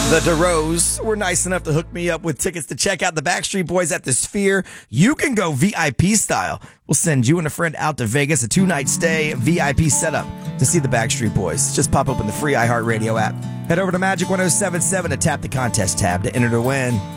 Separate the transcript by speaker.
Speaker 1: The DeRose were nice enough to hook me up with tickets to check out the Backstreet Boys at the Sphere. You can go VIP style. We'll send you and a friend out to Vegas, a 2-night stay, VIP setup to see the Backstreet Boys. Just pop open the free iHeartRadio app. Head over to Magic 1077 to tap the contest tab to enter to win.